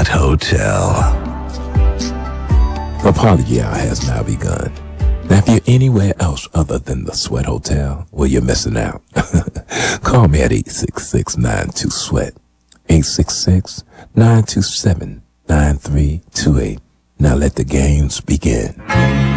Sweat Hotel. The party hour has now begun. Now, if you're anywhere else other than the Sweat Hotel, well, you're missing out. Call me at 866-92-SWEAT. 866-927-9328. Now let the games begin.